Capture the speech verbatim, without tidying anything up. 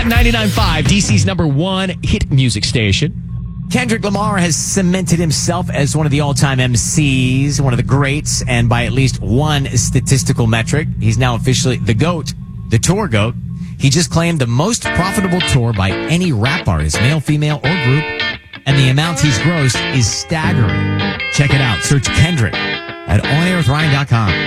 ninety-nine point five, D C's number one hit music station. Kendrick Lamar has cemented himself as one of the all-time M Cs, one of the greats, and by at least one statistical metric, he's now officially the GOAT, the tour GOAT. He just claimed the most profitable tour by any rap artist, male, female, or group, and the amount he's grossed is staggering. Check it out. Search Kendrick at on air with ryan dot com.